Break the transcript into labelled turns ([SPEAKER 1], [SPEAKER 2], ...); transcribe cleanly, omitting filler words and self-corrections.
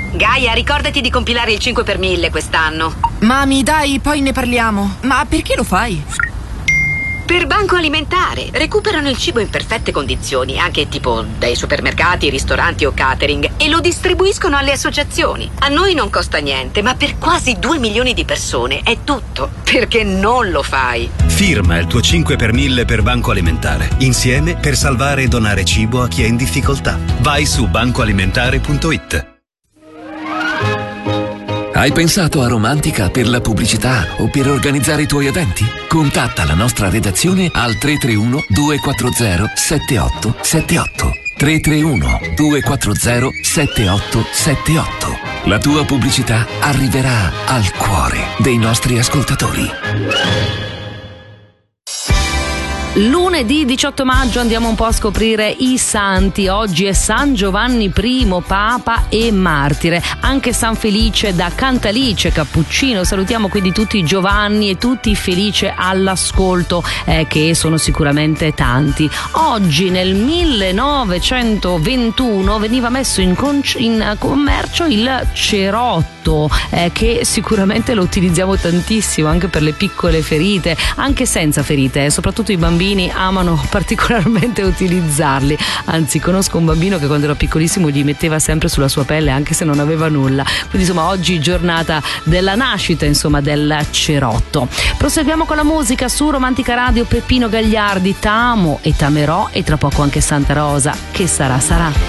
[SPEAKER 1] Gaia, ricordati di compilare il 5 per 1000 quest'anno.
[SPEAKER 2] Mami, dai, poi ne parliamo. Ma perché lo fai?
[SPEAKER 1] Per Banco Alimentare. Recuperano il cibo in perfette condizioni, anche tipo dai supermercati, ristoranti o catering, e lo distribuiscono alle associazioni. A noi non costa niente, ma per quasi 2 milioni di persone è tutto. Perché non lo fai?
[SPEAKER 3] Firma il tuo 5 per 1000 per Banco Alimentare. Insieme per salvare e donare cibo a chi è in difficoltà. Vai su bancoalimentare.it.
[SPEAKER 4] Hai pensato a Romantica per la pubblicità o per organizzare i tuoi eventi? Contatta la nostra redazione al 331 240 7878. 331 240 7878. La tua pubblicità arriverà al cuore dei nostri ascoltatori.
[SPEAKER 5] Lunedì 18 maggio andiamo un po' a scoprire i santi. Oggi è San Giovanni I, Papa e Martire, anche San Felice da Cantalice, Cappuccino. Salutiamo quindi tutti i Giovanni e tutti i Felice all'ascolto, che sono sicuramente tanti. Oggi nel 1921 veniva messo in commercio il cerotto, che sicuramente lo utilizziamo tantissimo anche per le piccole ferite, anche senza ferite, soprattutto i bambini amano particolarmente utilizzarli. Anzi, conosco un bambino che quando era piccolissimo gli metteva sempre sulla sua pelle anche se non aveva nulla. Quindi insomma oggi giornata della nascita del cerotto. Proseguiamo con la musica su Romantica Radio. Peppino Gagliardi, T'amo e t'amerò, e tra poco anche Santa Rosa, che sarà.